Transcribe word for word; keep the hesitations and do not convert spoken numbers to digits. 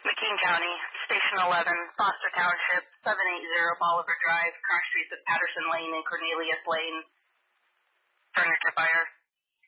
McKean County, Station eleven, Foster Township, seven eighty Bolivar Drive, cross streets of Patterson Lane and Cornelius Lane. Furniture fire.